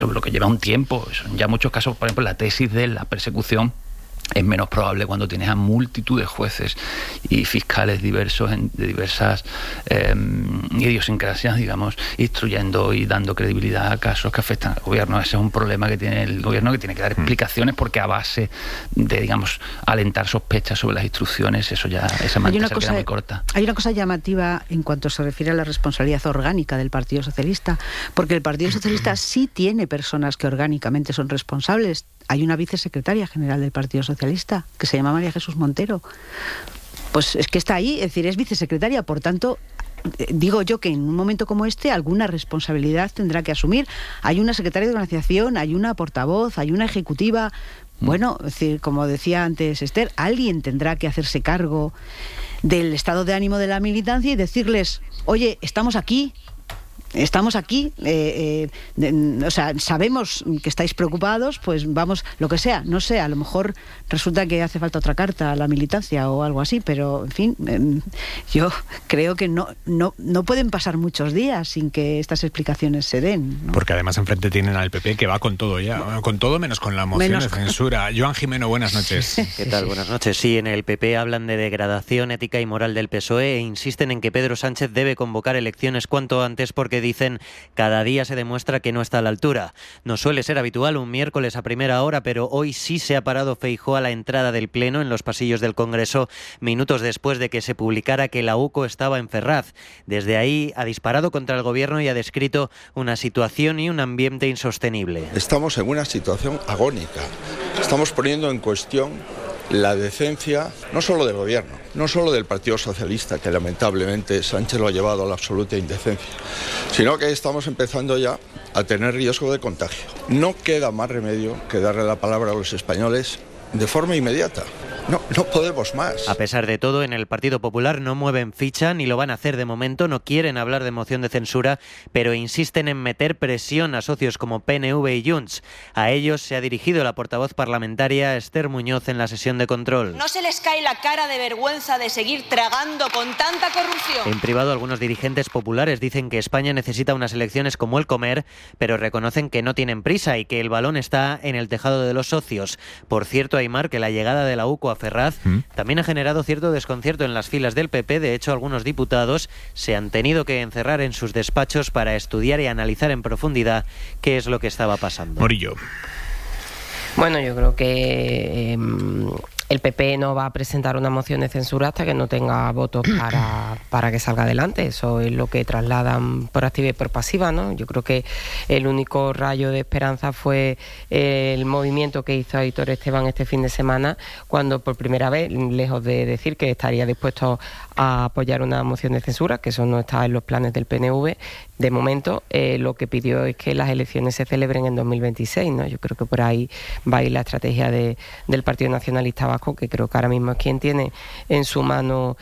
lo que lleva un tiempo. En ya muchos casos, por ejemplo, la tesis de la persecución es menos probable cuando tienes a multitud de jueces y fiscales diversos de diversas idiosincrasias, digamos, instruyendo y dando credibilidad a casos que afectan al gobierno. Ese es un problema que tiene el gobierno, que tiene que dar explicaciones, porque a base de, digamos, alentar sospechas sobre las instrucciones, esa manta se queda muy corta. Hay una cosa llamativa en cuanto se refiere a la responsabilidad orgánica del Partido Socialista, porque el Partido Socialista sí tiene personas que orgánicamente son responsables. Hay una vicesecretaria general del Partido Socialista que se llama María Jesús Montero. Pues es que está ahí, es decir, es vicesecretaria, por tanto, digo yo que en un momento como este alguna responsabilidad tendrá que asumir. Hay una secretaria de organización, hay una portavoz, hay una ejecutiva. Bueno, es decir, como decía antes Esther, alguien tendrá que hacerse cargo del estado de ánimo de la militancia y decirles, oye, estamos aquí, o sea, sabemos que estáis preocupados, pues vamos, lo que sea, no sé, a lo mejor resulta que hace falta otra carta a la militancia o algo así, pero en fin, yo creo que no pueden pasar muchos días sin que estas explicaciones se den, ¿no? Porque además enfrente tienen al PP que va con todo ya, con todo menos con la moción de censura. Joan Jimeno, buenas noches. ¿Qué tal? Buenas noches. Sí, en el PP hablan de degradación ética y moral del PSOE e insisten en que Pedro Sánchez debe convocar elecciones cuanto antes porque dicen cada día se demuestra que no está a la altura. No suele ser habitual un miércoles a primera hora, pero hoy sí se ha parado Feijóo a la entrada del Pleno en los pasillos del Congreso, minutos después de que se publicara que la UCO estaba en Ferraz. Desde ahí ha disparado contra el gobierno y ha descrito una situación y un ambiente insostenible. Estamos en una situación agónica. Estamos poniendo en cuestión la decencia, no solo del gobierno, no solo del Partido Socialista, que lamentablemente Sánchez lo ha llevado a la absoluta indecencia, sino que estamos empezando ya a tener riesgo de contagio. No queda más remedio que darle la palabra a los españoles de forma inmediata. No podemos más. A pesar de todo, en el Partido Popular no mueven ficha ni lo van a hacer de momento. No quieren hablar de moción de censura, pero insisten en meter presión a socios como PNV y Junts. A ellos se ha dirigido la portavoz parlamentaria Esther Muñoz en la sesión de control. ¿No se les cae la cara de vergüenza de seguir tragando con tanta corrupción? En privado, algunos dirigentes populares dicen que España necesita unas elecciones como el comer, pero reconocen que no tienen prisa y que el balón está en el tejado de los socios. Por cierto, Aimar, que la llegada de la UCO a Ferraz también ha generado cierto desconcierto en las filas del PP. De hecho, algunos diputados se han tenido que encerrar en sus despachos para estudiar y analizar en profundidad qué es lo que estaba pasando. Morillo. Bueno, yo creo que el PP no va a presentar una moción de censura hasta que no tenga votos para que salga adelante. Eso es lo que trasladan por activa y por pasiva, ¿no? Yo creo que el único rayo de esperanza fue el movimiento que hizo Aitor Esteban este fin de semana, cuando por primera vez, lejos de decir que estaría dispuesto a apoyar una moción de censura, que eso no está en los planes del PNV, de momento lo que pidió es que las elecciones se celebren en 2026, ¿no? Yo creo que por ahí va a ir la estrategia del Partido Nacionalista Vasco, que creo que ahora mismo es quien tiene en su mano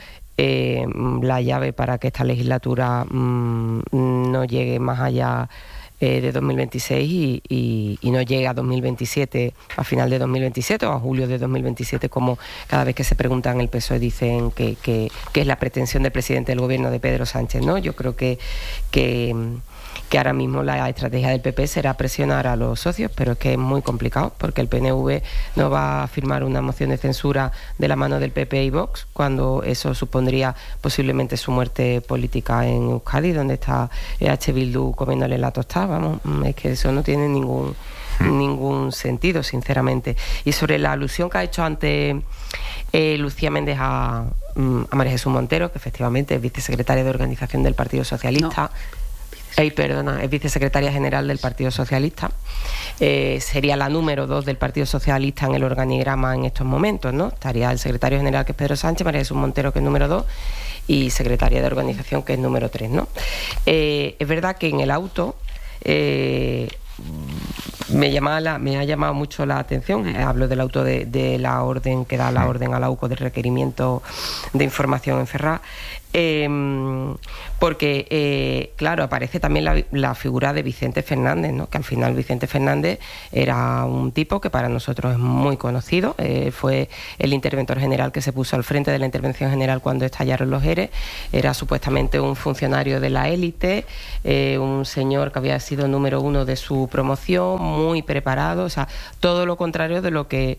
la llave para que esta legislatura no llegue más allá de 2026 y no llegue a 2027, a final de 2027 o a julio de 2027, como cada vez que se preguntan el PSOE dicen que es la pretensión del presidente del gobierno de Pedro Sánchez, ¿no? Yo creo que ahora mismo la estrategia del PP será presionar a los socios, pero es que es muy complicado porque el PNV no va a firmar una moción de censura de la mano del PP y Vox, cuando eso supondría posiblemente su muerte política en Euskadi, donde está EH Bildu comiéndole la tostada. Vamos, es que eso no tiene ningún sentido, sinceramente. Y sobre la alusión que ha hecho antes Lucía Méndez a María Jesús Montero, que efectivamente es vicesecretaria de Organización del Partido Socialista. Es vicesecretaria general del Partido Socialista. Sería la número 2 del Partido Socialista en el organigrama en estos momentos, ¿no? Estaría el secretario general, que es Pedro Sánchez, María Jesús Montero, que es número 2, y secretaria de organización, que es número 3, ¿no? Es verdad que en el auto me ha llamado mucho la atención. Hablo del auto de la orden que da la orden a la UCO de requerimiento de información en Ferraz. Porque, claro, aparece también la figura de Vicente Fernández, ¿no? Que al final Vicente Fernández era un tipo que para nosotros es muy conocido, fue el interventor general que se puso al frente de la intervención general cuando estallaron los ERE, era supuestamente un funcionario de la élite, un señor que había sido número 1 de su promoción, muy preparado, o sea, todo lo contrario de lo que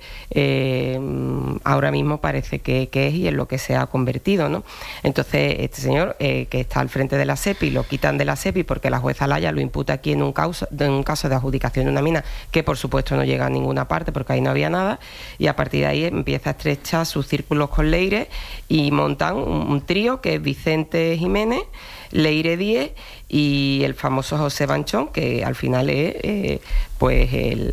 ahora mismo parece que es y en lo que se ha convertido, ¿no? Entonces, este señor que está al frente de la SEPI, lo quitan de la SEPI porque la jueza Laya lo imputa aquí en un caso de adjudicación de una mina que por supuesto no llega a ninguna parte porque ahí no había nada, y a partir de ahí empieza a estrechar sus círculos con Leire y montan un trío que es Vicente Jiménez, Leire Díez y el famoso José Banchón, que al final es pues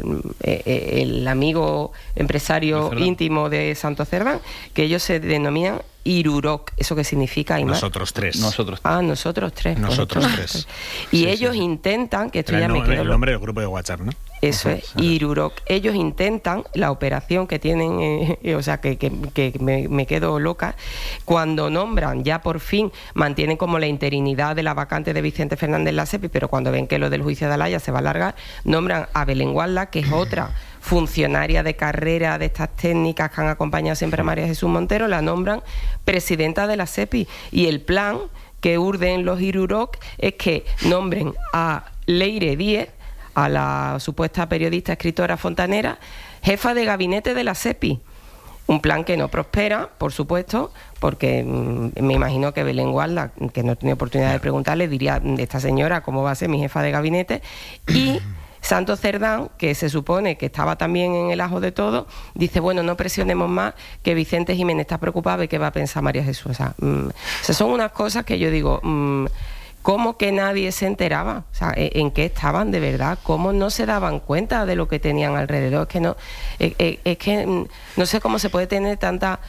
el amigo empresario íntimo de Santos Cerdán, que ellos se denominan Iruroc. ¿Eso qué significa, Aymar? Nosotros tres. Nosotros tres. Nosotros tres. Y ellos intentan, que esto ya me quedo... El nombre del grupo de WhatsApp, ¿no? Eso es, Iruroc. Ellos intentan, la operación que tienen, o sea, que me quedo loca, cuando nombran, ya por fin, mantienen como la interinidad de la vacante de Vicente Fernández en la SEPI, pero cuando ven que lo del juicio de Alaya se va a alargar, nombran a Belén Gualda, que es otra funcionaria de carrera de estas técnicas que han acompañado siempre a María Jesús Montero, la nombran presidenta de la SEPI. Y el plan que urden los Iruroc es que nombren a Leire Díez, a la supuesta periodista escritora fontanera, jefa de gabinete de la SEPI. Un plan que no prospera, por supuesto, porque me imagino que Belén Gualda, que no tenía oportunidad de preguntarle, diría, esta señora, ¿cómo va a ser mi jefa de gabinete? Y Santos Cerdán, que se supone que estaba también en el ajo de todo, dice, bueno, no presionemos más, que Vicente Jiménez está preocupado y qué va a pensar María Jesús. O sea, son unas cosas que yo digo... ¿Cómo que nadie se enteraba? O sea, ¿en qué estaban de verdad? ¿Cómo no se daban cuenta de lo que tenían alrededor? Es que no sé cómo se puede tener tanta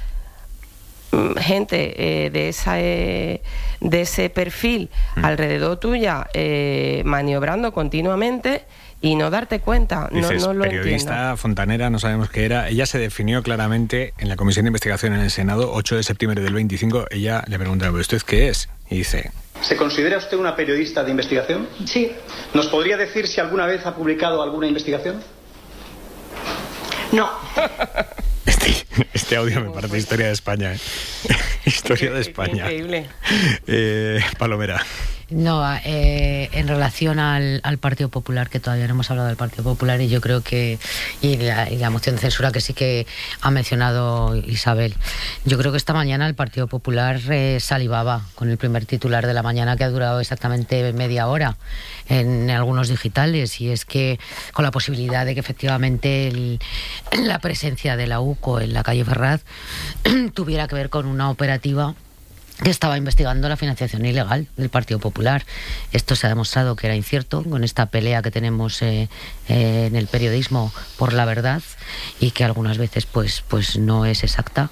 gente de ese perfil alrededor tuya, maniobrando continuamente y no darte cuenta. Dices, no lo periodista, entiendo. fontanera, no sabemos qué era. Ella se definió claramente en la Comisión de Investigación en el Senado, 8 de septiembre del 25. Ella le preguntaba, ¿usted qué es? Y dice... ¿Se considera usted una periodista de investigación? Sí. ¿Nos podría decir si alguna vez ha publicado alguna investigación? No. Este audio me parece historia de España, ¿eh? Historia de España. Increíble. Palomera. No, en relación al Partido Popular, que todavía no hemos hablado del Partido Popular, y yo creo que, y la moción de censura que sí que ha mencionado Isabel, yo creo que esta mañana el Partido Popular salivaba con el primer titular de la mañana, que ha durado exactamente media hora en algunos digitales, y es que con la posibilidad de que efectivamente la presencia de la UCO en la calle Ferraz tuviera que ver con una operativa que estaba investigando la financiación ilegal del Partido Popular. Esto se ha demostrado que era incierto con esta pelea que tenemos en el periodismo por la verdad, y que algunas veces pues no es exacta,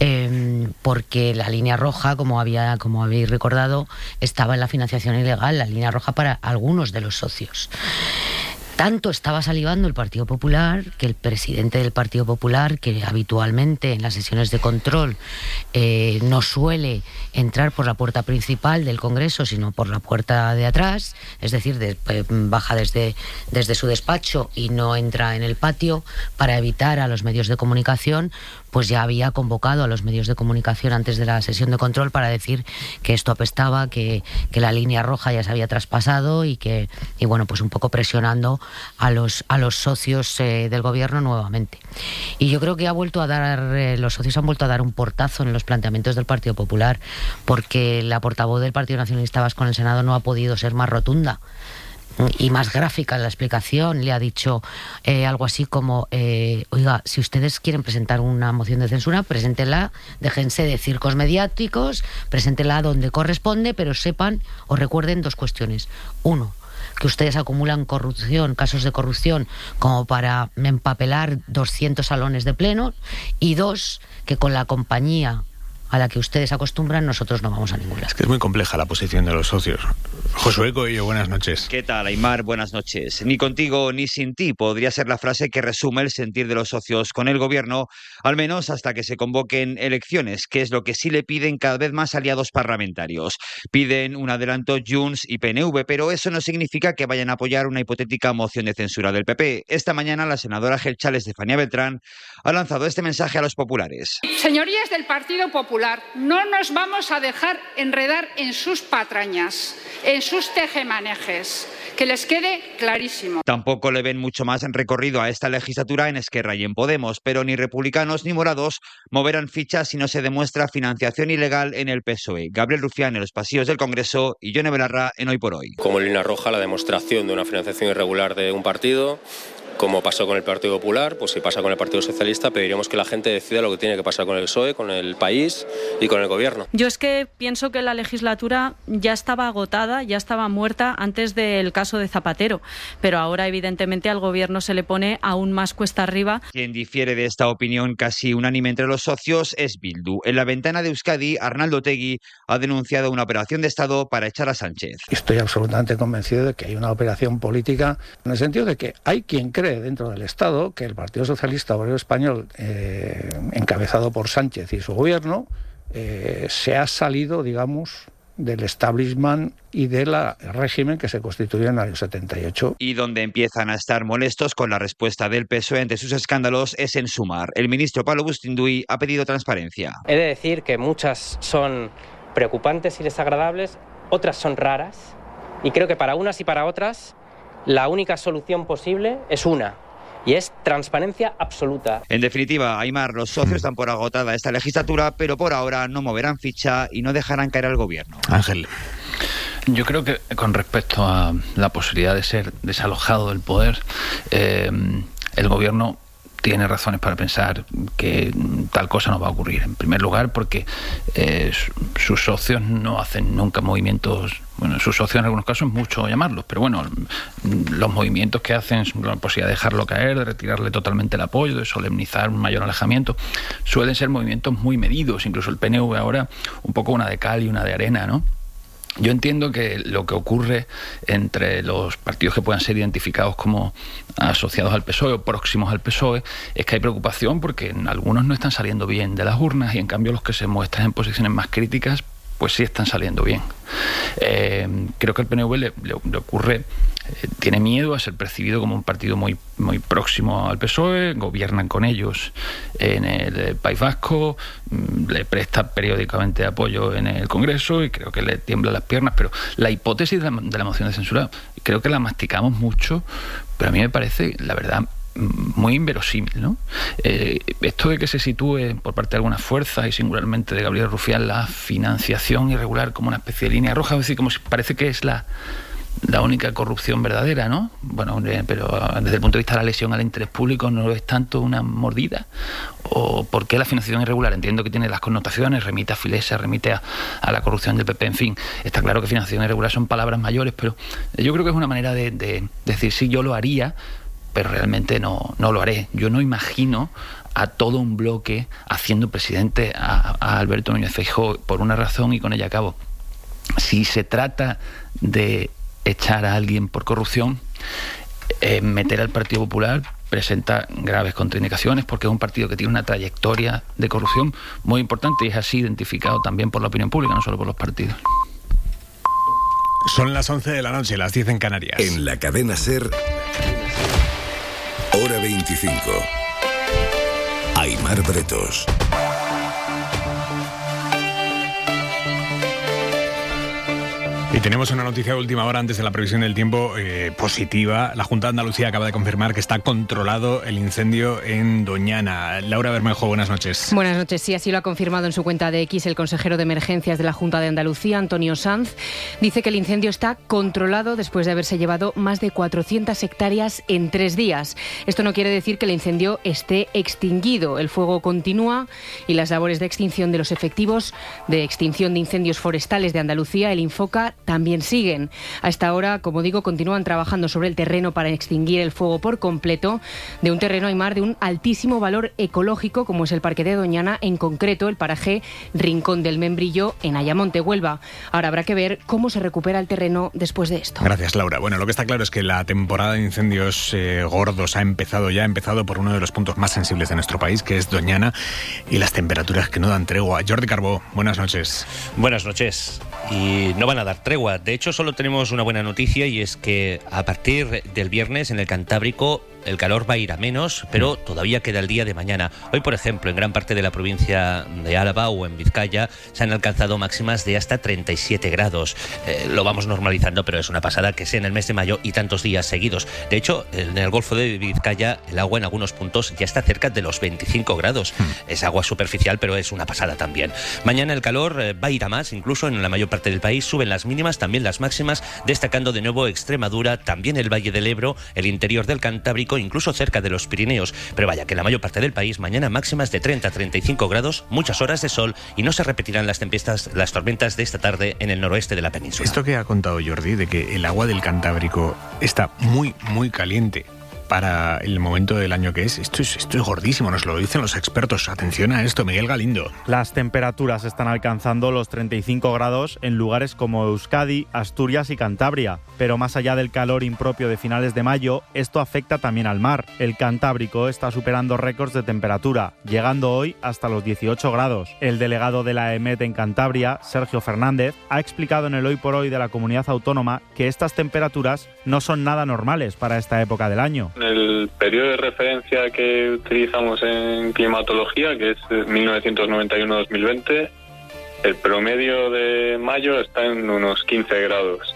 porque la línea roja, como habéis recordado, estaba en la financiación ilegal, la línea roja para algunos de los socios. Tanto estaba salivando el Partido Popular que el presidente del Partido Popular, que habitualmente en las sesiones de control no suele entrar por la puerta principal del Congreso, sino por la puerta de atrás, es decir, baja desde su despacho y no entra en el patio para evitar a los medios de comunicación, pues ya había convocado a los medios de comunicación antes de la sesión de control para decir que esto apestaba, que la línea roja ya se había traspasado y bueno, pues un poco presionando a los socios del gobierno nuevamente. Y yo creo que los socios han vuelto a dar un portazo en los planteamientos del Partido Popular, porque la portavoz del Partido Nacionalista Vasco en el Senado no ha podido ser más rotunda y más gráfica en la explicación. Le ha dicho algo así como, oiga, si ustedes quieren presentar una moción de censura, preséntenla, déjense de circos mediáticos, preséntenla donde corresponde, pero sepan o recuerden dos cuestiones. Uno, que ustedes acumulan casos de corrupción como para empapelar 200 salones de pleno, y dos, que con la compañía a la que ustedes acostumbran nosotros no vamos a ningún lado. Es que es muy compleja la posición de los socios. Josué Coello, buenas noches. ¿Qué tal, Aimar? Buenas noches. Ni contigo ni sin ti podría ser la frase que resume el sentir de los socios con el gobierno, al menos hasta que se convoquen elecciones, que es lo que sí le piden cada vez más aliados parlamentarios. Piden un adelanto Junts y PNV, pero eso no significa que vayan a apoyar una hipotética moción de censura del PP. Esta mañana la senadora gelchal Estefanía Beltrán ha lanzado este mensaje a los populares. Señorías del Partido Popular, no nos vamos a dejar enredar en sus patrañas, en sus tejemanejes, que les quede clarísimo. Tampoco le ven mucho más recorrido a esta legislatura en Esquerra y en Podemos, pero ni republicanos ni morados moverán fichas si no se demuestra financiación ilegal en el PSOE. Gabriel Rufián en los pasillos del Congreso y Yone Belarra en Hoy por Hoy. Como línea roja la demostración de una financiación irregular de un partido. Como pasó con el Partido Popular, pues si pasa con el Partido Socialista, pediríamos que la gente decida lo que tiene que pasar con el PSOE, con el país y con el gobierno. Yo es que pienso que la legislatura ya estaba agotada, ya estaba muerta antes del caso de Zapatero, pero ahora evidentemente al gobierno se le pone aún más cuesta arriba. Quien difiere de esta opinión casi unánime entre los socios es Bildu. En la ventana de Euskadi, Arnaldo Otegi ha denunciado una operación de Estado para echar a Sánchez. Estoy absolutamente convencido de que hay una operación política en el sentido de que hay quien cree dentro del Estado que el Partido Socialista Obrero Español, encabezado por Sánchez y su gobierno, se ha salido, digamos, del establishment y del régimen que se constituyó en el año 78. Y donde empiezan a estar molestos con la respuesta del PSOE ante sus escándalos es en Sumar. El ministro Pablo Bustinduy ha pedido transparencia. He de decir que muchas son preocupantes y desagradables, otras son raras, y creo que para unas y para otras la única solución posible es una, y es transparencia absoluta. En definitiva, Aimar, los socios dan por agotada esta legislatura, pero por ahora no moverán ficha y no dejarán caer al gobierno. Ángel. Yo creo que con respecto a la posibilidad de ser desalojado del poder, el gobierno tiene razones para pensar que tal cosa no va a ocurrir. En primer lugar, porque sus socios no hacen nunca movimientos. Bueno, sus socios en algunos casos es mucho llamarlos, pero bueno, los movimientos que hacen, la posibilidad de dejarlo caer, de retirarle totalmente el apoyo, de solemnizar un mayor alejamiento, suelen ser movimientos muy medidos. Incluso el PNV ahora, un poco una de cal y una de arena, ¿no? Yo entiendo que lo que ocurre entre los partidos que puedan ser identificados como asociados al PSOE o próximos al PSOE es que hay preocupación porque algunos no están saliendo bien de las urnas y en cambio los que se muestran en posiciones más críticas pues sí están saliendo bien. Creo que al PNV le ocurre, tiene miedo a ser percibido como un partido muy próximo al PSOE, gobiernan con ellos en el País Vasco, le presta periódicamente apoyo en el Congreso y creo que le tiemblan las piernas, pero la hipótesis de la moción de censura creo que la masticamos mucho, pero a mí me parece, la verdad, muy inverosímil, ¿no? Esto de que se sitúe por parte de algunas fuerzas y singularmente de Gabriel Rufián la financiación irregular como una especie de línea roja, es decir, como si parece que es la única corrupción verdadera, ¿no? Bueno, pero desde el punto de vista de la lesión al interés público no es tanto una mordida. ¿O por qué la financiación irregular? Entiendo que tiene las connotaciones, remite a Filesa, remite a la corrupción del PP, en fin. Está claro que financiación irregular son palabras mayores, pero yo creo que es una manera de decir, sí, yo lo haría, pero realmente no lo haré. Yo no imagino a todo un bloque haciendo presidente a Alberto Núñez Feijóo por una razón y con ella acabo. Si se trata de echar a alguien por corrupción, meter al Partido Popular presenta graves contraindicaciones porque es un partido que tiene una trayectoria de corrupción muy importante y es así identificado también por la opinión pública, no solo por los partidos. Son las 11 de la noche, las 10 en Canarias. En la cadena SER, Hora 25. Aimar Bretos. Y tenemos una noticia de última hora antes de la previsión del tiempo positiva. La Junta de Andalucía acaba de confirmar que está controlado el incendio en Doñana. Laura Bermejo, buenas noches. Buenas noches. Sí, así lo ha confirmado en su cuenta de X el consejero de Emergencias de la Junta de Andalucía, Antonio Sanz. Dice que el incendio está controlado después de haberse llevado más de 400 hectáreas en 3 días. Esto no quiere decir que el incendio esté extinguido. El fuego continúa y las labores de extinción de los efectivos de extinción de incendios forestales de Andalucía, el Infoca, también siguen. A esta hora, como digo, continúan trabajando sobre el terreno para extinguir el fuego por completo de un terreno Aymar de un altísimo valor ecológico, como es el Parque de Doñana, en concreto el paraje Rincón del Membrillo en Ayamonte, Huelva. Ahora habrá que ver cómo se recupera el terreno después de esto. Gracias, Laura. Bueno, lo que está claro es que la temporada de incendios gordos ha empezado por uno de los puntos más sensibles de nuestro país, que es Doñana, y las temperaturas que no dan tregua. Jordi Carbó, buenas noches. Buenas noches. Y no van a dar tregua. De hecho, solo tenemos una buena noticia, y es que a partir del viernes en el Cantábrico el calor va a ir a menos, pero todavía queda el día de mañana. Hoy, por ejemplo, en gran parte de la provincia de Álava o en Vizcaya se han alcanzado máximas de hasta 37 grados. Lo vamos normalizando, pero es una pasada que sea en el mes de mayo y tantos días seguidos. De hecho, en el Golfo de Vizcaya el agua en algunos puntos ya está cerca de los 25 grados. Es agua superficial, pero es una pasada también. Mañana el calor va a ir a más, incluso en la mayor parte del país suben las mínimas, también las máximas, destacando de nuevo Extremadura, también el Valle del Ebro, el interior del Cantábrico, incluso cerca de los Pirineos. Pero vaya, que en la mayor parte del país mañana máximas de 30 a 35 grados, muchas horas de sol, y no se repetirán las tormentas de esta tarde en el noroeste de la península. Esto que ha contado Jordi, de que el agua del Cantábrico está muy, muy caliente para el momento del año que es, esto es gordísimo, nos lo dicen los expertos. Atención a esto, Miguel Galindo. Las temperaturas están alcanzando los 35 grados en lugares como Euskadi, Asturias y Cantabria, pero más allá del calor impropio de finales de mayo, esto afecta también al mar. El Cantábrico está superando récords de temperatura, llegando hoy hasta los 18 grados. El delegado de la EMET en Cantabria, Sergio Fernández, ha explicado en el Hoy por Hoy de la Comunidad Autónoma que estas temperaturas no son nada normales para esta época del año. El periodo de referencia que utilizamos en climatología, que es 1991-2020, el promedio de mayo está en unos 15 grados.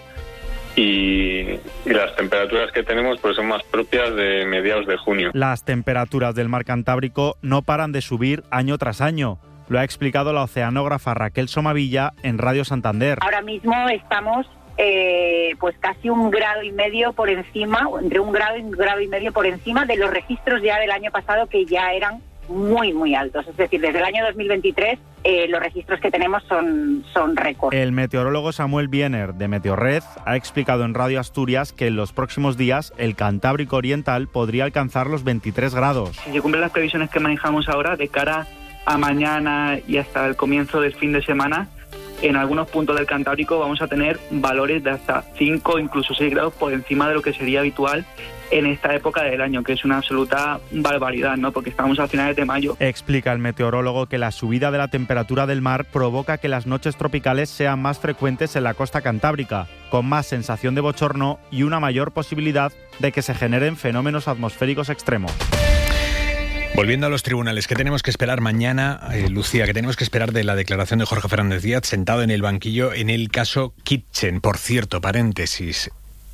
Y las temperaturas que tenemos pues son más propias de mediados de junio. Las temperaturas del mar Cantábrico no paran de subir año tras año. Lo ha explicado la oceanógrafa Raquel Somavilla en Radio Santander. Ahora mismo estamos pues casi 1,5 grados por encima, entre 1 grado y 1,5 grados por encima de los registros ya del año pasado, que ya eran muy, muy altos. Es decir, desde el año 2023 los registros que tenemos son récord. El meteorólogo Samuel Biener, de Meteorred, ha explicado en Radio Asturias que en los próximos días el Cantábrico Oriental podría alcanzar los 23 grados. Si se cumplen las previsiones que manejamos ahora, de cara a mañana y hasta el comienzo del fin de semana, en algunos puntos del Cantábrico vamos a tener valores de hasta 5, incluso 6 grados por encima de lo que sería habitual en esta época del año, que es una absoluta barbaridad, ¿no? Porque estamos a finales de mayo. Explica el meteorólogo que la subida de la temperatura del mar provoca que las noches tropicales sean más frecuentes en la costa cantábrica, con más sensación de bochorno y una mayor posibilidad de que se generen fenómenos atmosféricos extremos. Volviendo a los tribunales, ¿qué tenemos que esperar mañana, Lucía? ¿Qué tenemos que esperar de la declaración de Jorge Fernández Díaz sentado en el banquillo en el caso Kitchen? Por cierto, paréntesis,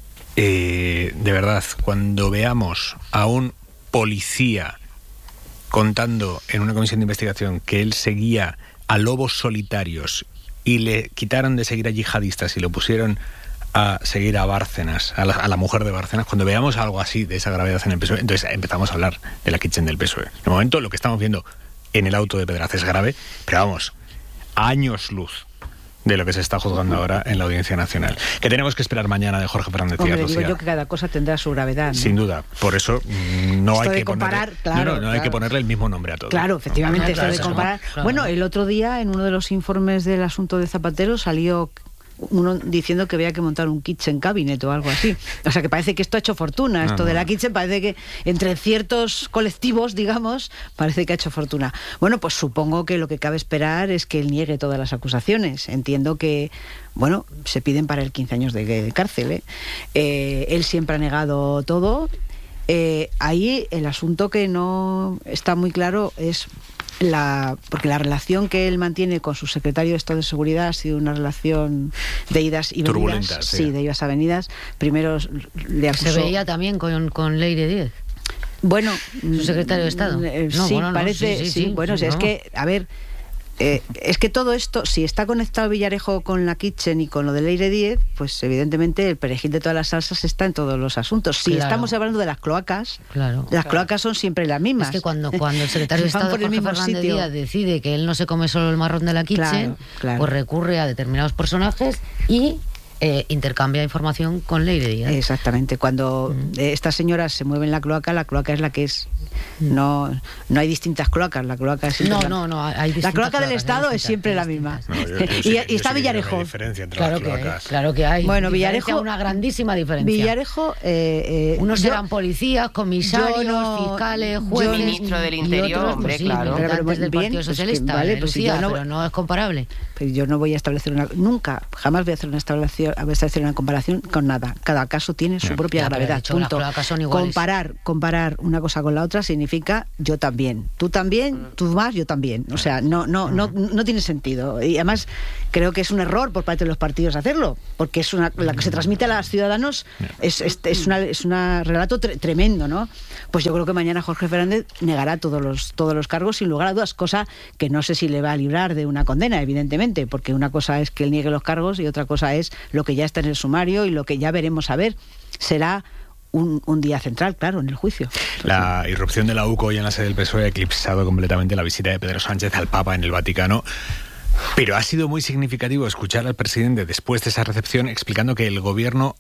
de verdad, cuando veamos a un policía contando en una comisión de investigación que él seguía a lobos solitarios y le quitaron de seguir a yihadistas y lo pusieron a seguir a Bárcenas, a la mujer de Bárcenas, cuando veamos algo así de esa gravedad en el PSOE, entonces empezamos a hablar de la Kitchen del PSOE. De momento lo que estamos viendo en el auto de Pedraza es grave, pero vamos, años luz de lo que se está juzgando ahora en la Audiencia Nacional. ¿Qué tenemos que esperar mañana de Jorge Fernández Díaz? Hombre, digo yo que cada cosa tendrá su gravedad, ¿no? Sin duda, por eso no hay que comparar, hay que ponerle el mismo nombre a todo. Claro, efectivamente, esto de comparar. Claro. Bueno, el otro día en uno de los informes del asunto de Zapatero salió uno diciendo que había que montar un kitchen cabinet o algo así. O sea, que parece que esto ha hecho fortuna. Esto de la kitchen parece que entre ciertos colectivos, digamos, parece que ha hecho fortuna. Bueno, pues supongo que lo que cabe esperar es que él niegue todas las acusaciones. Entiendo que, bueno, se piden para él 15 años de cárcel. Él siempre ha negado todo. Ahí el asunto que no está muy claro es porque la relación que él mantiene con su secretario de Estado de Seguridad ha sido una relación de idas y venidas. Sí, de idas a venidas. Primero le acusó... Se veía también con Leire Díez. Bueno, su secretario de Estado. Sí, bueno, parece, sí. Bueno, sí, es que, a ver, es que todo esto, si está conectado Villarejo con la Kitchen y con lo de Leire Díez, pues evidentemente el perejil de todas las salsas está en todos los asuntos. Si estamos hablando de las cloacas, las cloacas son siempre las mismas. Es que cuando el secretario de Estado, Jorge Fernández Díaz, decide que él no se come solo el marrón de la Kitchen, pues recurre a determinados personajes y intercambia información con Leire Díaz. Exactamente. Cuando estas señoras se mueven la cloaca es la que es. No hay distintas cloacas, la cloaca es siempre no, hay distintas. La cloaca del Estado es siempre la misma. Y está Villarejo. Claro que hay. Bueno, Villarejo, una grandísima diferencia. Villarejo, unos eran policías, comisarios, fiscales, jueces, ministro del Interior, hombre, claro. Antes del Partido Socialista, vale, Lucía, pero no es comparable. Pero yo no voy a establecer jamás voy a hacer una comparación con nada. Cada caso tiene su propia gravedad. Punto. Comparar una cosa con la otra significa yo también, tú más, yo también. O sea, no tiene sentido. Y además creo que es un error por parte de los partidos hacerlo, porque es la que se transmite a los ciudadanos es un relato tremendo, ¿no? Pues yo creo que mañana Jorge Fernández negará todos los cargos sin lugar a dudas, cosa que no sé si le va a librar de una condena, evidentemente, porque una cosa es que él niegue los cargos y otra cosa es lo que ya está en el sumario y lo que ya veremos a ver. Será un día central, claro, en el juicio. La irrupción de la UCO hoy en la sede del PSOE ha eclipsado completamente la visita de Pedro Sánchez al Papa en el Vaticano. Pero ha sido muy significativo escuchar al presidente después de esa recepción explicando que el gobierno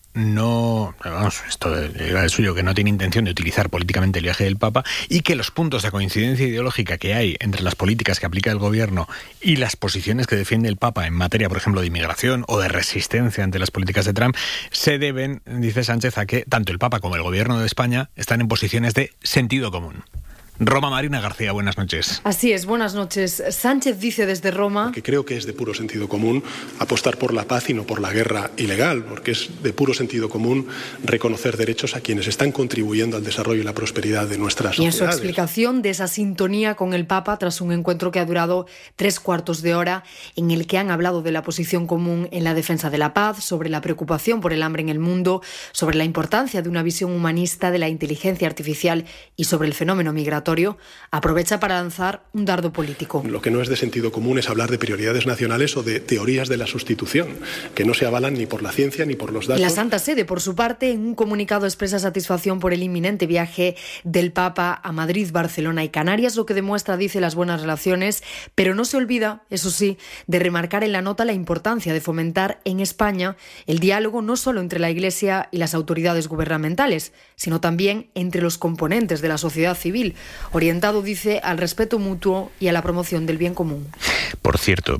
esto era el suyo, que no tiene intención de utilizar políticamente el viaje del Papa y que los puntos de coincidencia ideológica que hay entre las políticas que aplica el gobierno y las posiciones que defiende el Papa en materia, por ejemplo, de inmigración o de resistencia ante las políticas de Trump, se deben, dice Sánchez, a que tanto el Papa como el gobierno de España están en posiciones de sentido común. Roma, Marina García, buenas noches. Así es, buenas noches. Sánchez dice desde Roma que creo que es de puro sentido común apostar por la paz y no por la guerra ilegal, porque es de puro sentido común reconocer derechos a quienes están contribuyendo al desarrollo y la prosperidad de nuestras sociedades. Y en su explicación de esa sintonía con el Papa tras un encuentro que ha durado 3/4 de hora, en el que han hablado de la posición común en la defensa de la paz, sobre la preocupación por el hambre en el mundo, sobre la importancia de una visión humanista de la inteligencia artificial y sobre el fenómeno migratorio, aprovecha para lanzar un dardo político. Lo que no es de sentido común es hablar de prioridades nacionales o de teorías de la sustitución, que no se avalan ni por la ciencia ni por los datos. La Santa Sede, por su parte, en un comunicado expresa satisfacción por el inminente viaje del Papa a Madrid, Barcelona y Canarias, lo que demuestra, dice, las buenas relaciones, pero no se olvida, eso sí, de remarcar en la nota la importancia de fomentar en España el diálogo no solo entre la Iglesia y las autoridades gubernamentales, sino también entre los componentes de la sociedad civil, orientado, dice, al respeto mutuo y a la promoción del bien común. Por cierto,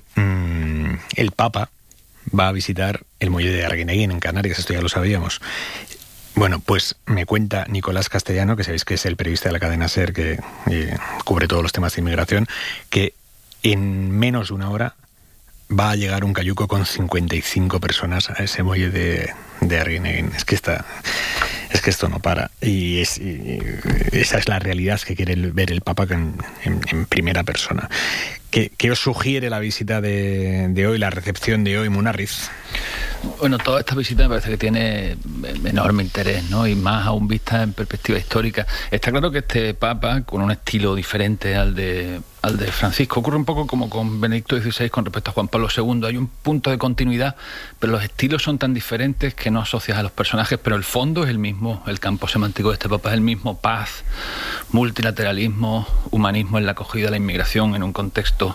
el Papa va a visitar el muelle de Arguineguín en Canarias, esto ya lo sabíamos. Bueno, pues me cuenta Nicolás Castellano, que sabéis que es el periodista de la cadena SER que cubre todos los temas de inmigración, que en menos de una hora va a llegar un cayuco con 55 personas a ese muelle de Arguineguín. Es que esto no para. Y esa es la realidad que quiere ver el Papa en primera persona. ¿Qué os sugiere la visita de hoy, la recepción de hoy, Munarriz? Bueno, toda esta visita me parece que tiene enorme interés, ¿no? Y más aún vista en perspectiva histórica. Está claro que este Papa, con un estilo diferente al de Francisco, ocurre un poco como con Benedicto XVI con respecto a Juan Pablo II. Hay un punto de continuidad, pero los estilos son tan diferentes que no asocias a los personajes, pero el fondo es el mismo. El campo semántico de este Papa es el mismo: paz, multilateralismo, humanismo en la acogida a la inmigración en un contexto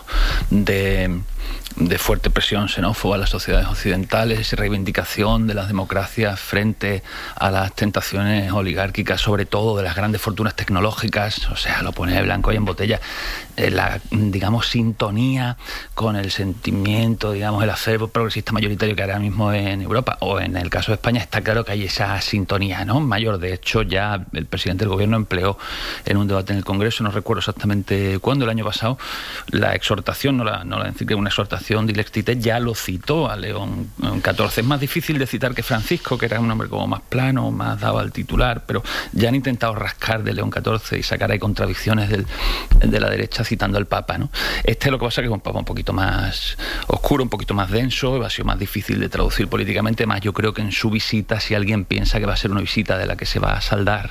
de fuerte presión xenófoba a las sociedades occidentales y reivindicación de las democracias frente a las tentaciones oligárquicas, sobre todo de las grandes fortunas tecnológicas. O sea, lo pone de blanco y en botella. La, digamos, sintonía con el sentimiento, digamos, el acervo progresista mayoritario que ahora mismo en Europa, o en el caso de España, está claro que hay esa sintonía, ¿no? Mayor. De hecho, ya el presidente del gobierno empleó en un debate en el Congreso, no recuerdo exactamente cuándo, el año pasado, la exhortación, no la encíclica, una exhortación Dilex Ite, ya lo citó a León XIV. Es más difícil de citar que Francisco, que era un hombre como más plano, más dado al titular, pero ya han intentado rascar de León XIV y sacar ahí contradicciones de la derecha citando al Papa, ¿no? Lo que pasa es que es un Papa un poquito más oscuro, un poquito más denso, ha sido más difícil de traducir políticamente. Más yo creo que en su visita, si alguien piensa que va a ser una visita de la que se va a saldar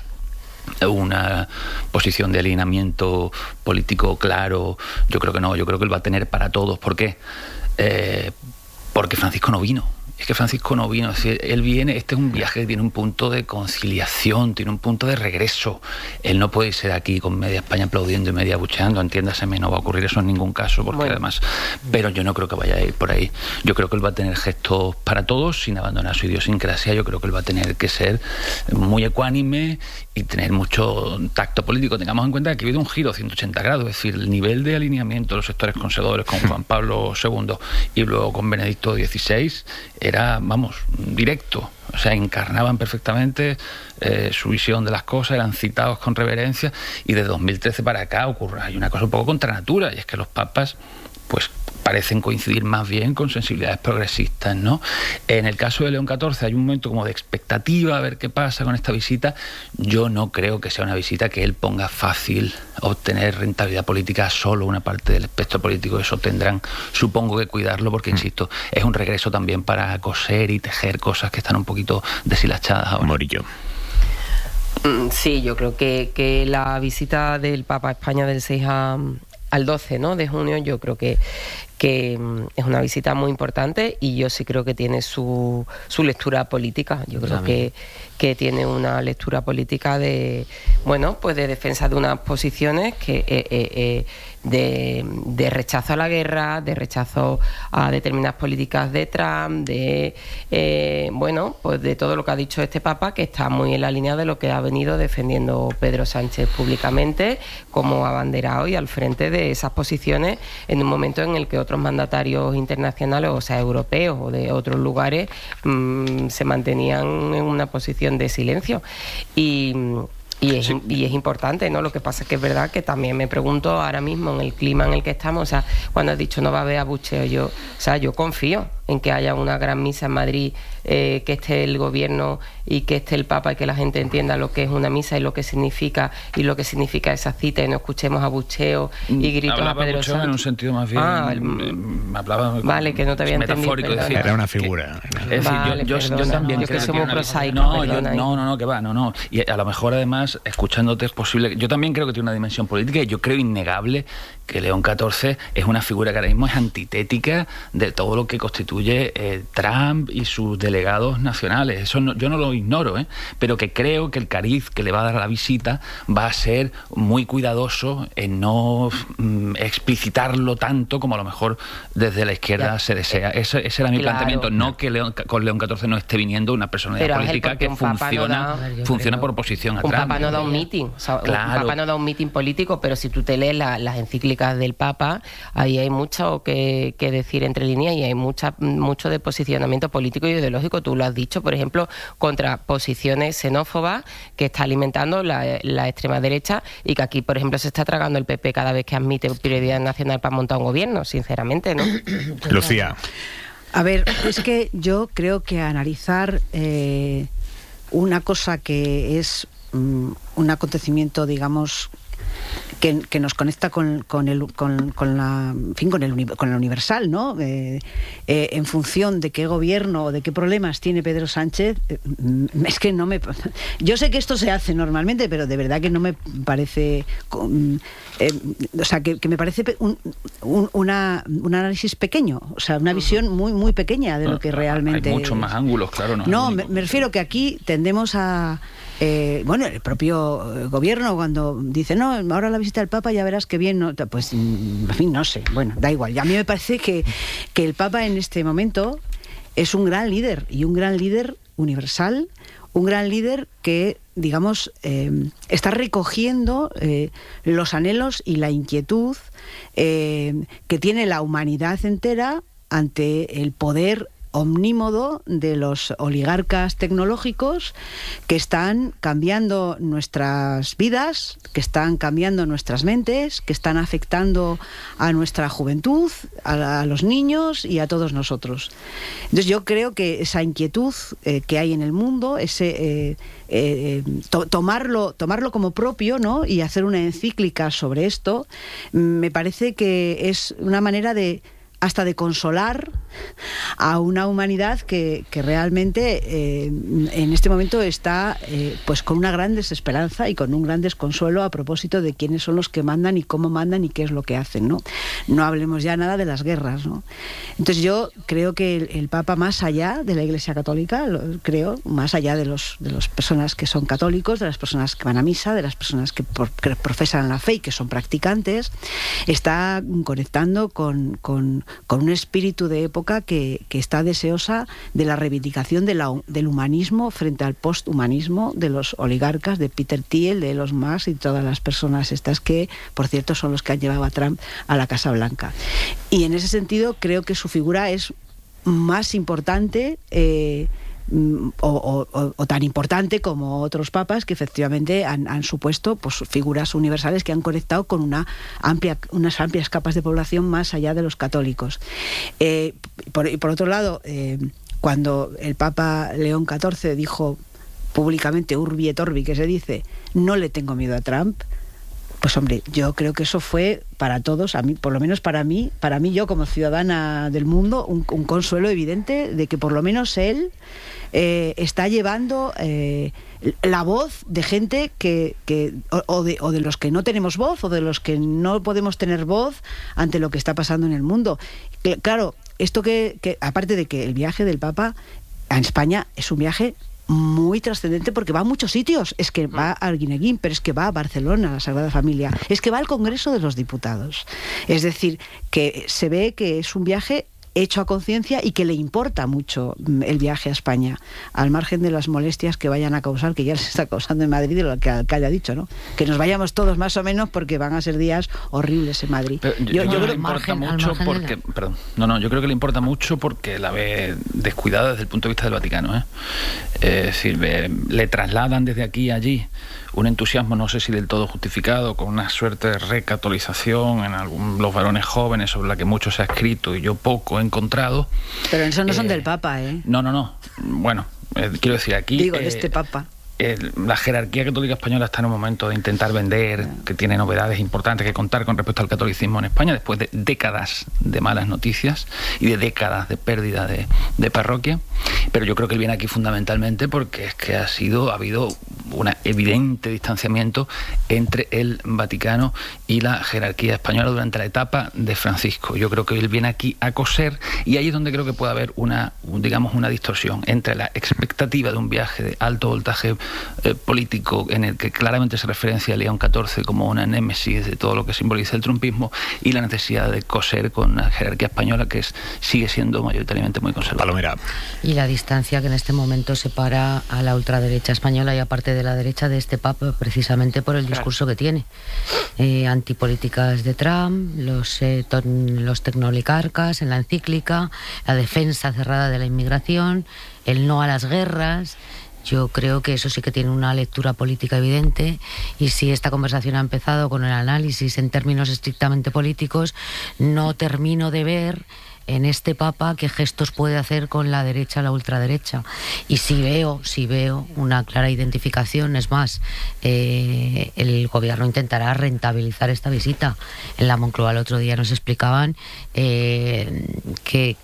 una posición de alineamiento político claro, yo creo que no. Yo creo que él va a tener para todos. ¿Por qué? Porque Francisco no vino. es que Francisco no vino. Es decir, él viene, este es un viaje que tiene un punto de conciliación, tiene un punto de regreso. Él no puede ser aquí con media España aplaudiendo y media abucheando, entiéndaseme, no va a ocurrir eso en ningún caso, porque además, pero yo no creo que vaya a ir por ahí. Yo creo que él va a tener gestos para todos sin abandonar su idiosincrasia. Yo creo que él va a tener que ser muy ecuánime y tener mucho tacto político. Tengamos en cuenta que ha habido un giro 180 grados, es decir, el nivel de alineamiento de los sectores conservadores con Juan Pablo II y luego con Benedicto XVI era, vamos, directo. O sea, encarnaban perfectamente su visión de las cosas, eran citados con reverencia, y de 2013 para acá hay una cosa un poco contra natura, y es que los papas, pues, parecen coincidir más bien con sensibilidades progresistas, ¿no? En el caso de León XIV hay un momento como de expectativa a ver qué pasa con esta visita. Yo no creo que sea una visita que él ponga fácil obtener rentabilidad política solo una parte del espectro político. Eso tendrán, supongo, que cuidarlo, porque, insisto, es un regreso también para coser y tejer cosas que están un poquito deshilachadas ahora. Morillo. Sí, yo creo que la visita del Papa a España del 6 al 12, ¿no?, de junio, yo creo que es una visita muy importante, y yo sí creo que tiene su lectura política. Yo creo que tiene una lectura política de, bueno, pues de defensa de unas posiciones que de rechazo a la guerra, de rechazo a determinadas políticas de Trump, bueno, pues de todo lo que ha dicho este Papa, que está muy en la línea de lo que ha venido defendiendo Pedro Sánchez públicamente como abanderado y al frente de esas posiciones, en un momento en el que otros mandatarios internacionales, o sea, europeos o de otros lugares, se mantenían en una posición de silencio. Y es importante, ¿no? Lo que pasa es que es verdad que también me pregunto ahora mismo, en el clima en el que estamos, o sea, cuando has dicho no va a haber abucheo, yo confío en que haya una gran misa en Madrid, que esté el gobierno y que esté el Papa, y que la gente entienda lo que es una misa y lo que significa esa cita, y no escuchemos abucheo y gritos a Pedro Sánchez. En un sentido más bien, hablaba, vale, que no te había entendido. Era una figura. Es decir, yo también creo que somos prosaicos. No, que va, no. Y a lo mejor, además, escuchándote, es posible. Yo también creo que tiene una dimensión política, y yo creo innegable que León XIV es una figura que ahora mismo es antitética de todo lo que constituye Trump y sus delegados nacionales. Eso yo no lo ignoro, pero que creo que el cariz que le va a dar a la visita va a ser muy cuidadoso en no explicitarlo tanto como a lo mejor desde la izquierda se desea. Ese era mi planteamiento. No que con León XIV no esté viniendo una personalidad política que funciona por oposición a Trump. Un Papa no da un meeting, o sea, un Papa no da un meeting político, pero si tú te lees las encíclicas del Papa, ahí hay mucho que decir entre líneas, y hay mucho de posicionamiento político y ideológico. Tú lo has dicho, por ejemplo, contra posiciones xenófobas que está alimentando la extrema derecha, y que aquí, por ejemplo, se está tragando el PP cada vez que admite prioridad nacional para montar un gobierno, sinceramente, ¿no? Lucía. A ver, es que yo creo que analizar una cosa que es un acontecimiento, digamos, que nos conecta con la universal, ¿no? En función de qué gobierno o de qué problemas tiene Pedro Sánchez, es que no me... Yo sé que esto se hace normalmente, pero de verdad que no me parece... o sea, que me parece un análisis pequeño, o sea, una visión muy, muy pequeña de lo que realmente... Hay muchos más ángulos, claro. No, me refiero que aquí tendemos a... bueno, el propio gobierno, cuando dice, no, ahora la visita del Papa ya verás que bien, no, pues, en fin, no sé, bueno, da igual. A mí me parece que el Papa en este momento es un gran líder, y un gran líder universal, un gran líder que, digamos, está recogiendo los anhelos y la inquietud que tiene la humanidad entera ante el poder omnímodo de los oligarcas tecnológicos que están cambiando nuestras vidas, que están cambiando nuestras mentes, que están afectando a nuestra juventud, a los niños y a todos nosotros. Entonces yo creo que esa inquietud que hay en el mundo, ese tomarlo como propio, ¿no?, y hacer una encíclica sobre esto, me parece que es una manera de hasta de consolar a una humanidad que realmente en este momento está pues con una gran desesperanza y con un gran desconsuelo a propósito de quiénes son los que mandan y cómo mandan y qué es lo que hacen, ¿no? No hablemos ya nada de las guerras, ¿no? Entonces yo creo que el Papa, más allá de la Iglesia Católica, creo, más allá de las personas que son católicos, de las personas que van a misa, de las personas que profesan la fe y que son practicantes, está conectando con un espíritu de época que está deseosa de la reivindicación del humanismo frente al posthumanismo de los oligarcas, de Peter Thiel, de Elon Musk y todas las personas estas que, por cierto, son los que han llevado a Trump a la Casa Blanca. Y en ese sentido creo que su figura es más importante o tan importante como otros papas que efectivamente han supuesto pues figuras universales que han conectado con unas amplias capas de población más allá de los católicos. Por otro lado, cuando el Papa León XIV dijo públicamente, urbi et orbi, que se dice, no le tengo miedo a Trump, pues hombre, yo creo que eso fue para todos, a mí, por lo menos para mí yo como ciudadana del mundo, un consuelo evidente de que por lo menos él está llevando la voz de gente o de los que no tenemos voz o de los que no podemos tener voz ante lo que está pasando en el mundo. Claro, esto que aparte de que el viaje del Papa a España es un viaje muy trascendente porque va a muchos sitios, es que va a Arguineguín, pero es que va a Barcelona, a la Sagrada Familia, es que va al Congreso de los Diputados, es decir, que se ve que es un viaje hecho a conciencia y que le importa mucho el viaje a España, al margen de las molestias que vayan a causar, que ya les está causando en Madrid, de lo que el alcalde ha dicho, ¿no? Que nos vayamos todos más o menos porque van a ser días horribles en Madrid. Yo creo que le importa mucho porque, yo creo que le importa mucho porque la ve descuidada desde el punto de vista del Vaticano, ¿eh? Es decir, le trasladan desde aquí a allí un entusiasmo, no sé si del todo justificado, con una suerte de recatolización en los varones jóvenes sobre la que mucho se ha escrito y yo poco he encontrado. Pero eso no son del Papa, ¿eh? No. Bueno, quiero decir, aquí... Digo, de este Papa. La jerarquía católica española está en un momento de intentar vender, que tiene novedades importantes que contar con respecto al catolicismo en España, después de décadas de malas noticias y de décadas de pérdida de parroquia. Pero yo creo que él viene aquí fundamentalmente porque es que ha habido un evidente distanciamiento entre el Vaticano y la jerarquía española durante la etapa de Francisco. Yo creo que él viene aquí a coser y ahí es donde creo que puede haber una distorsión entre la expectativa de un viaje de alto voltaje político en el que claramente se referencia a León XIV como una némesis de todo lo que simboliza el trumpismo y la necesidad de coser con una jerarquía española que sigue siendo mayoritariamente muy conservadora. Palomera. Y la distancia que en este momento separa a la ultraderecha española y aparte de la derecha de este Papa precisamente por el discurso que tiene. Antipolíticas de Trump, los tecnooligarcas en la encíclica, la defensa cerrada de la inmigración, el no a las guerras. Yo creo que eso sí que tiene una lectura política evidente y si esta conversación ha empezado con el análisis en términos estrictamente políticos, no termino de ver en este Papa qué gestos puede hacer con la derecha, la ultraderecha. Y sí veo una clara identificación. Es más, el gobierno intentará rentabilizar esta visita. En la Moncloa el otro día nos explicaban que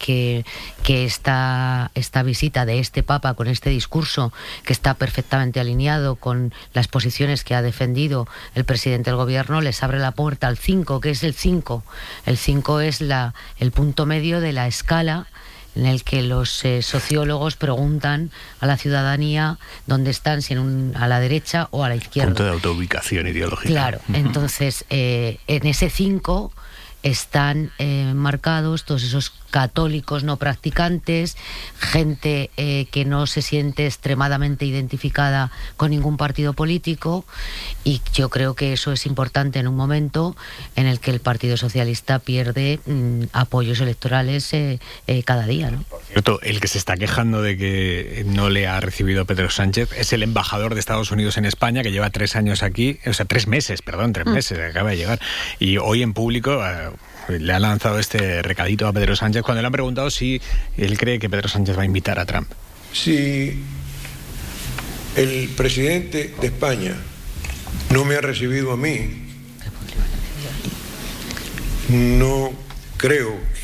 esta visita de este Papa con este discurso que está perfectamente alineado con las posiciones que ha defendido el presidente del gobierno les abre la puerta al 5. ¿Qué es el 5? El 5 es el punto medio de la escala en el que los sociólogos preguntan a la ciudadanía dónde están, si a la derecha o a la izquierda. Punto de autoubicación ideológica. Claro, entonces en ese 5 están marcados todos esos católicos no practicantes, gente que no se siente extremadamente identificada con ningún partido político, y yo creo que eso es importante en un momento en el que el Partido Socialista pierde apoyos electorales cada día, ¿no? Por cierto, el que se está quejando de que no le ha recibido Pedro Sánchez es el embajador de Estados Unidos en España, que lleva 3 años aquí, o sea, 3 meses, acaba de llegar, y hoy en público le ha lanzado este recadito a Pedro Sánchez cuando le han preguntado si él cree que Pedro Sánchez va a invitar a Trump. Si el presidente de España no me ha recibido a mí, no creo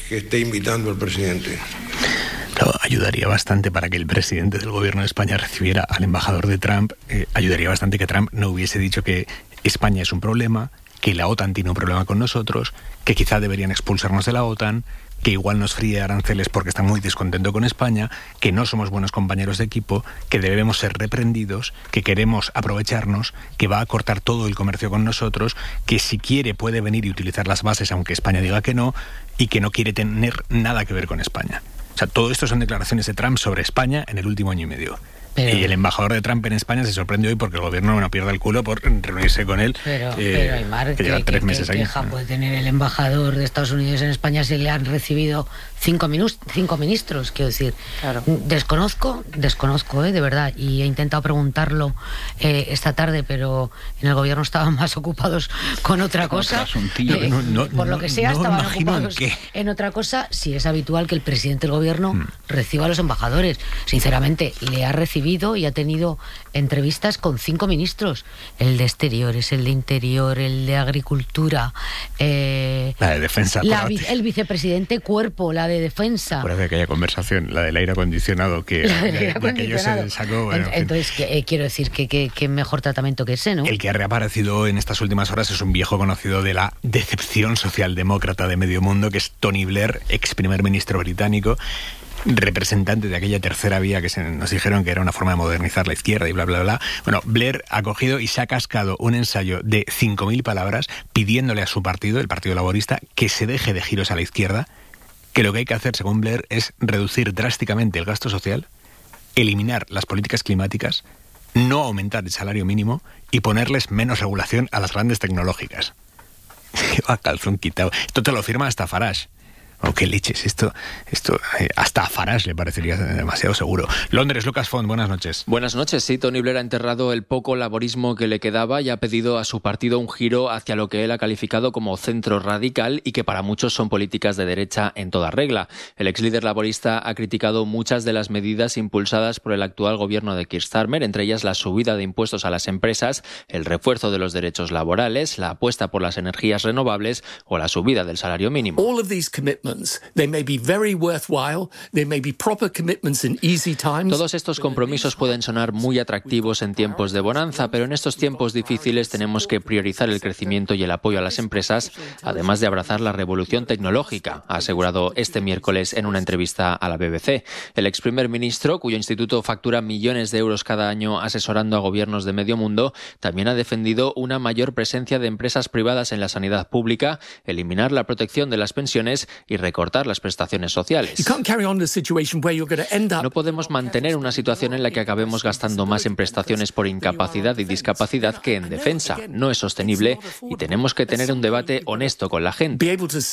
que esté invitando al presidente? Claro, ayudaría bastante para que el presidente del gobierno de España recibiera al embajador de Trump, ayudaría bastante que Trump no hubiese dicho que España es un problema, que la OTAN tiene un problema con nosotros, que quizá deberían expulsarnos de la OTAN, que igual nos fríe aranceles porque está muy descontento con España, que no somos buenos compañeros de equipo, que debemos ser reprendidos, que queremos aprovecharnos, que va a cortar todo el comercio con nosotros, que si quiere puede venir y utilizar las bases aunque España diga que no, y que no quiere tener nada que ver con España. O sea, todo esto son declaraciones de Trump sobre España en el último año y medio. Y el embajador de Trump en España se sorprende hoy porque el gobierno no pierde el culo por reunirse con él. Pero Aymar, que lleva 3 meses aquí. ¿Qué queja puede tener el embajador de Estados Unidos en España si le han recibido 5 ministros? Quiero decir, claro. Desconozco, de verdad, y he intentado preguntarlo esta tarde, pero en el gobierno estaban más ocupados con otra cosa. Por lo que sea, estaban ocupados en otra cosa. Si es habitual que el presidente del gobierno reciba a los embajadores. Sinceramente, le ha recibido y ha tenido entrevistas con 5 ministros, el de Exteriores, el de Interior, el de Agricultura, la de Defensa, el vicepresidente Cuerpo, la de Defensa. Por aquella conversación, la del aire acondicionado, que aquello se sacó. Bueno, entonces, quiero decir que mejor tratamiento que ese, ¿no? El que ha reaparecido en estas últimas horas es un viejo conocido de la decepción socialdemócrata de medio mundo, que es Tony Blair, ex primer ministro británico, representante de aquella tercera vía que nos dijeron que era una forma de modernizar la izquierda y bla, bla, bla. Bueno, Blair ha cogido y se ha cascado un ensayo de 5.000 palabras pidiéndole a su partido, el Partido Laborista, que se deje de giros a la izquierda, que lo que hay que hacer, según Blair, es reducir drásticamente el gasto social, eliminar las políticas climáticas, no aumentar el salario mínimo y ponerles menos regulación a las grandes tecnológicas. ¡Qué va calzón quitado! Esto te lo firma hasta Farage. Oh, qué leches, esto hasta a Farage le parecería demasiado seguro. Londres, Lucas Font, buenas noches. Buenas noches, sí, Tony Blair ha enterrado el poco laborismo que le quedaba y ha pedido a su partido un giro hacia lo que él ha calificado como centro radical y que para muchos son políticas de derecha en toda regla. El ex líder laborista ha criticado muchas de las medidas impulsadas por el actual gobierno de Keir Starmer, entre ellas la subida de impuestos a las empresas, el refuerzo de los derechos laborales, la apuesta por las energías renovables o la subida del salario mínimo. Todos estos compromisos pueden sonar muy atractivos en tiempos de bonanza, pero en estos tiempos difíciles tenemos que priorizar el crecimiento y el apoyo a las empresas, además de abrazar la revolución tecnológica, ha asegurado este miércoles en una entrevista a la BBC. El ex primer ministro, cuyo instituto factura millones de euros cada año asesorando a gobiernos de medio mundo, también ha defendido una mayor presencia de empresas privadas en la sanidad pública, eliminar la protección de las pensiones y recortar las prestaciones sociales. No podemos mantener una situación en la que acabemos gastando más en prestaciones por incapacidad y discapacidad que en defensa. No es sostenible y tenemos que tener un debate honesto con la gente.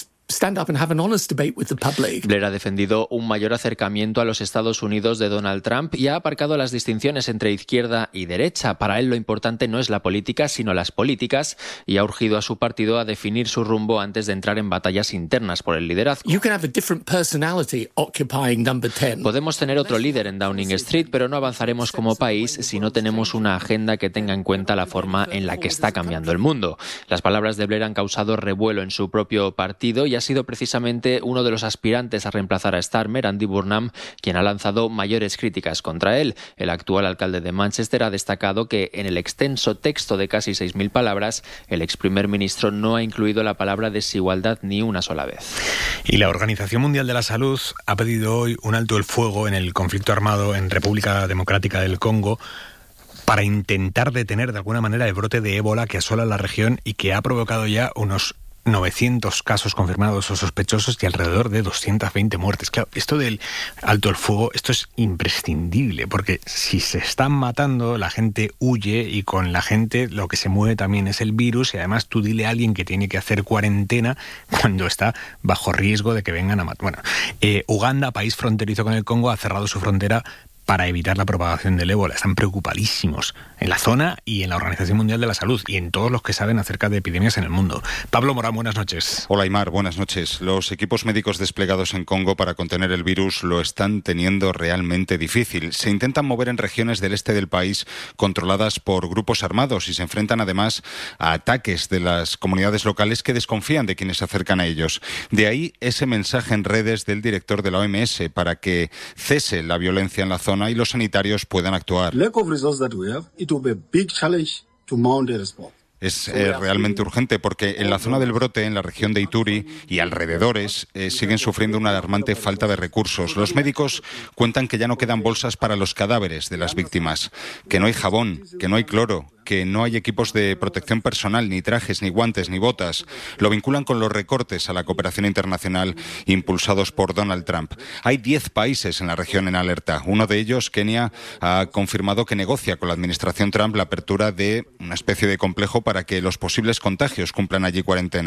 Blair ha defendido un mayor acercamiento a los Estados Unidos de Donald Trump y ha aparcado las distinciones entre izquierda y derecha. Para él lo importante no es la política, sino las políticas, y ha urgido a su partido a definir su rumbo antes de entrar en batallas internas por el liderazgo. Podemos tener otro líder en Downing Street, pero no avanzaremos como país si no tenemos una agenda que tenga en cuenta la forma en la que está cambiando el mundo. Las palabras de Blair han causado revuelo en su propio partido y ha sido precisamente uno de los aspirantes a reemplazar a Starmer, Andy Burnham, quien ha lanzado mayores críticas contra él. El actual alcalde de Manchester ha destacado que en el extenso texto de casi 6.000 palabras, el ex primer ministro no ha incluido la palabra desigualdad ni una sola vez. Y la Organización Mundial de la Salud ha pedido hoy un alto el fuego en el conflicto armado en República Democrática del Congo para intentar detener de alguna manera el brote de ébola que asola la región y que ha provocado ya unos 900 casos confirmados o sospechosos y alrededor de 220 muertes. Claro, esto del alto el fuego, esto es imprescindible, porque si se están matando, la gente huye y con la gente lo que se mueve también es el virus y además tú dile a alguien que tiene que hacer cuarentena cuando está bajo riesgo de que vengan a matar. Bueno, Uganda, país fronterizo con el Congo, ha cerrado su frontera para evitar la propagación del ébola. Están preocupadísimos en la zona y en la Organización Mundial de la Salud y en todos los que saben acerca de epidemias en el mundo. Pablo Morán, buenas noches. Hola, Aymar, buenas noches. Los equipos médicos desplegados en Congo para contener el virus lo están teniendo realmente difícil. Se intentan mover en regiones del este del país controladas por grupos armados y se enfrentan además a ataques de las comunidades locales que desconfían de quienes se acercan a ellos. De ahí ese mensaje en redes del director de la OMS para que cese la violencia en la zona y los sanitarios puedan actuar. Es realmente urgente porque en la zona del brote, en la región de Ituri y alrededores, siguen sufriendo una alarmante falta de recursos. Los médicos cuentan que ya no quedan bolsas para los cadáveres de las víctimas, que no hay jabón, que no hay cloro, que no hay equipos de protección personal, ni trajes, ni guantes, ni botas. Lo vinculan con los recortes a la cooperación internacional impulsados por Donald Trump. Hay 10 países en la región en alerta. Uno de ellos, Kenia, ha confirmado que negocia con la administración Trump la apertura de una especie de complejo para que los posibles contagios cumplan allí cuarentena.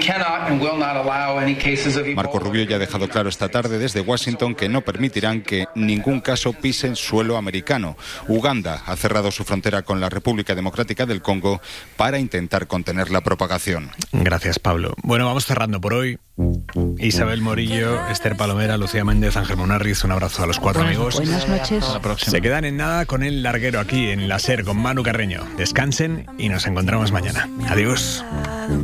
Marco Rubio ya ha dejado claro esta tarde desde Washington que no permitirán que ningún caso pise el suelo americano. Uganda ha cerrado su frontera con la República Democrática del Congo para intentar contener la propagación. Gracias, Pablo. Bueno, vamos cerrando por hoy. Isabel Morillo, Esther Palomera, Lucía Méndez, Ángel Munarriz, un abrazo a los cuatro amigos. Buenas noches. Hasta la próxima. Se quedan en nada con El Larguero aquí en la SER con Manu Carreño. Descansen y nos encontramos mañana. Adiós.